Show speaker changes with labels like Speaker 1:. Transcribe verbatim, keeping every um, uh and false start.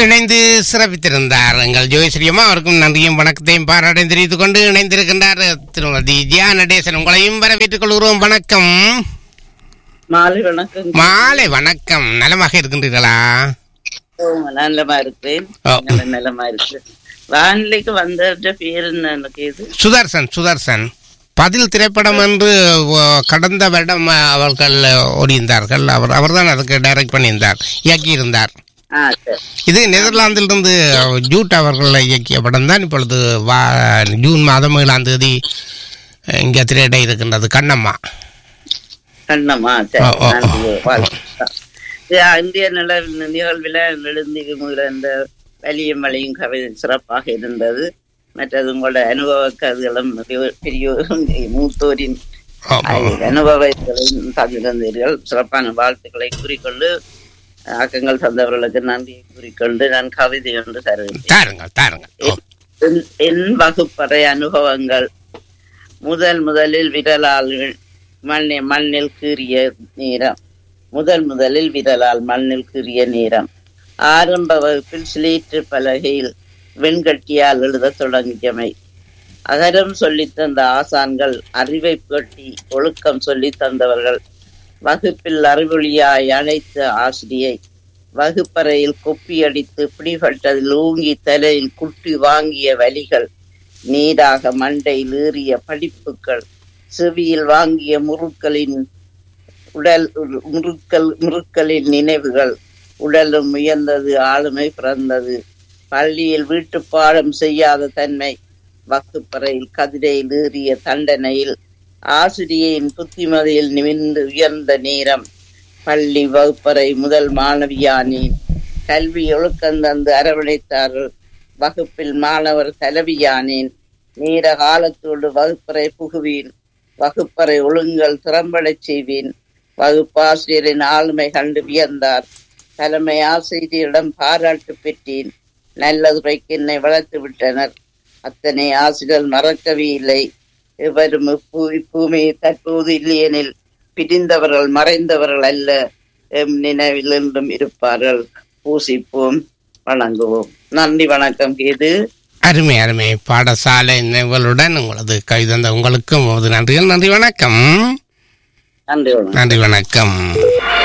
Speaker 1: இணைந்து சிறப்பித்திருந்தார் எங்கள் ஜோதிஸ்ரீயம்மா. அவருக்கும் நன்றியும் வணக்கத்தையும் பாராட்டையும் தெரிவித்துக் கொண்டு இணைந்திருக்கின்றார் திருமதி ஜியா நடேசன். உங்களையும் வரவேற்றுக் கொள்கிறோம். வணக்கம்.
Speaker 2: மாலை வணக்கம்.
Speaker 1: மாலை வணக்கம். நலமாக இருக்கின்றீர்களா?
Speaker 2: நல்லமா இருக்கிறேன். நல்லமா இருக்கு. வானிலைக்கு வந்த பேர் என்ன?
Speaker 1: சுதர்சன். சுதர்சன் பதில் திரைப்படம் என்று கடந்த வருடம் அவர்கள் ஓடியிருந்தார்கள். அவர் அவர்தான் அதுக்கு டைரக்ட் பண்ணியிருந்தார், இயக்கியிருந்தார். இது நெதர்லாந்திலிருந்து ஜூட் அவர்கள் இயக்கிய படம் தான். இப்பொழுது வா ஜூன் மாதம் ஏழாம் தேதி இங்கே திரையிட இருக்கின்றது. கண்ணம்மா.
Speaker 2: கண்ணம்மா இந்திய நில நிகழ்வில் எழுந்தி இந்த வலிய மலையும் கவிதை சிறப்பாக இருந்தது. மற்றது உங்களோட அனுபவ கதைகளும் பெரிய மூத்தோரின் அனுபவங்களையும் தந்திருந்தீர்கள். சிறப்பான வாழ்த்துக்களை கூறிக்கொண்டு ஆக்கங்கள் தந்தவர்களுக்கு நன்றியை கூறிக்கொண்டு நான் கவிதை ஒன்று தருகிறேன். என் வகுப்பறை அனுபவங்கள். முதல் முதலில் விரலால் மண்ணை மண்ணில் கீறிய நேரம். முதல் முதலில் விரலால் மண்ணில் கீறிய நேரம். ஆரம்ப வகுப்பில் சிலேற்று பலகையில் வெண்கட்டியால் எழுத தொடங்கியமை. அகரம் சொல்லித் தந்த ஆசான்கள், அறிவை பற்றி ஒழுக்கம் சொல்லி தந்தவர்கள். வகுப்பில் அறிவொளியாய் அழைத்த ஆசிரியை. வகுப்பறையில் கொப்பியடித்து பிடிபட்டதில் ஊங்கி தலையில் குட்டி வாங்கிய வலிகள். நீராக மண்டையில் ஏறிய படிப்புகள். செவியில் வாங்கிய முறுக்களின் உடல் முறுக்கல் முறுக்களின் நினைவுகள். உடலும் உயர்ந்தது, ஆளுமை பிறந்தது. பள்ளியில் வீட்டு பாடம் செய்யாத தன்மை. வகுப்பறையில் கதிரையில் ஏறிய தண்டனையில். ஆசிரியையின் புத்திமதியில் நிமிர்ந்து உயர்ந்த நேரம். பள்ளி வகுப்பறை முதல் மாணவியானேன். கல்வி ஒழுக்கந்தந்து அரவணைத்தார்கள். வகுப்பில் மாணவர் தலைவியானேன். நேர காலத்தோடு வகுப்பறை புகுவேன். வகுப்பறை ஒழுங்கல் திறம்படச் செய்வேன். வகுப்பாசிரியரின் ஆளுமை கண்டு வியந்தார். தலைமை ஆசிரியரிடம் பாராட்டு பெற்றேன். நல்லதுரைக்கு என்னை வளர்த்து விட்டனர். அத்தனை ஆசிரியர் மறக்கவே இல்லை. எவரும் இப்பூமி தற்போது இல்லையெனில் பிரிந்தவர்கள் மறைந்தவர்கள் அல்ல, எம் நினைவில் என்றும் இருப்பார்கள். பூசிப்போம், வணங்குவோம். நன்றி, வணக்கம். கேது
Speaker 1: அருமை அருமை பாடசாலை நினைவுகளுடன் உங்களது கைதந்த உங்களுக்கும் நன்றிகள். நன்றி, வணக்கம்.
Speaker 2: நன்றி,
Speaker 1: நன்றி, வணக்கம்.